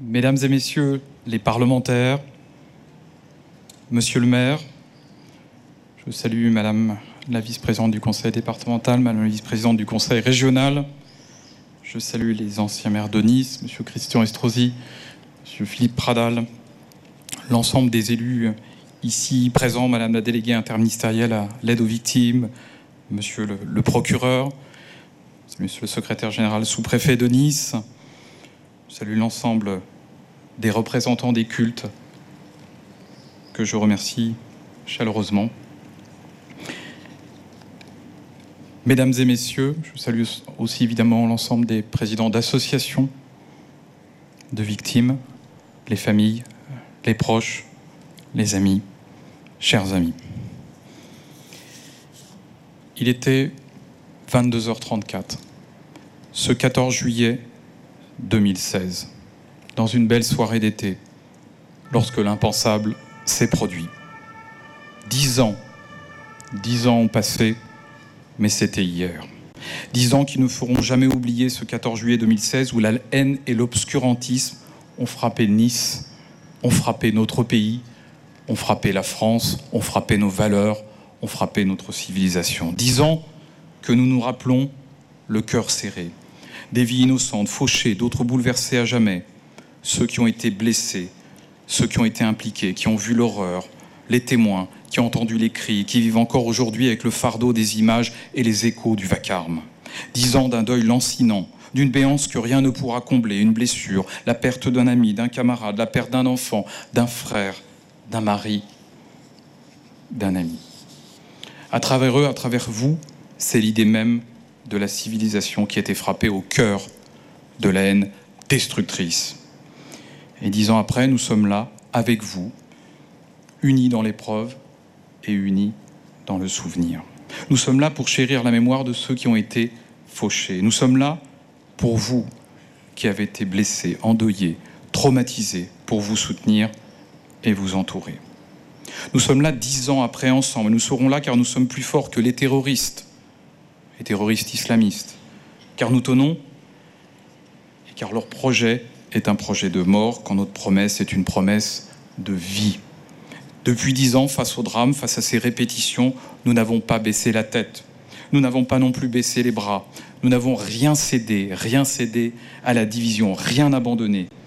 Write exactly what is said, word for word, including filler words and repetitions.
Mesdames et messieurs les parlementaires, monsieur le maire, je salue madame la vice-présidente du conseil départemental, madame la vice-présidente du conseil régional, je salue les anciens maires de Nice, monsieur Christian Estrosi, monsieur Philippe Pradal, l'ensemble des élus ici présents, madame la déléguée interministérielle à l'aide aux victimes, monsieur le, le procureur, monsieur le secrétaire général sous-préfet de Nice, je salue l'ensemble des représentants des cultes que je remercie chaleureusement. Mesdames et messieurs, je salue aussi évidemment l'ensemble des présidents d'associations de victimes, les familles, les proches, les amis, chers amis. Il était vingt-deux heures trente-quatre, ce quatorze juillet deux mille seize, dans une belle soirée d'été, lorsque l'impensable s'est produit. Dix ans, dix ans ont passé, mais c'était hier. Dix ans qui ne feront jamais oublier ce quatorze juillet deux mille seize où la haine et l'obscurantisme ont frappé Nice, ont frappé notre pays, ont frappé la France, ont frappé nos valeurs, ont frappé notre civilisation. Dix ans que nous nous rappelons le cœur serré. Des vies innocentes, fauchées, d'autres bouleversées à jamais. Ceux qui ont été blessés, ceux qui ont été impliqués, qui ont vu l'horreur, les témoins, qui ont entendu les cris, qui vivent encore aujourd'hui avec le fardeau des images et les échos du vacarme. Dix ans d'un deuil lancinant, d'une béance que rien ne pourra combler, une blessure, la perte d'un ami, d'un camarade, la perte d'un enfant, d'un frère, d'un mari, d'un ami. À travers eux, à travers vous, c'est l'idée même de la civilisation qui était frappée au cœur de la haine destructrice. Et dix ans après, nous sommes là, avec vous, unis dans l'épreuve et unis dans le souvenir. Nous sommes là pour chérir la mémoire de ceux qui ont été fauchés. Nous sommes là pour vous qui avez été blessés, endeuillés, traumatisés, pour vous soutenir et vous entourer. Nous sommes là dix ans après ensemble. Nous serons là car nous sommes plus forts que les terroristes, les terroristes islamistes, car nous tenons et car leur projet est un projet de mort, quand notre promesse est une promesse de vie. Depuis dix ans, face au drame, face à ces répétitions, nous n'avons pas baissé la tête. Nous n'avons pas non plus baissé les bras. Nous n'avons rien cédé, rien cédé à la division, rien abandonné.